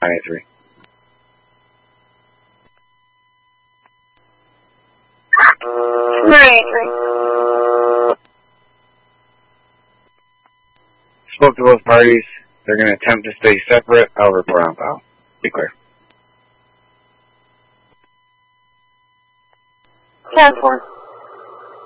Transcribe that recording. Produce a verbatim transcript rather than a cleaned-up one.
ninety-three. ninety-three. Spoke to both parties. They're going to attempt to stay separate. I'll report on file. Be clear. ten four.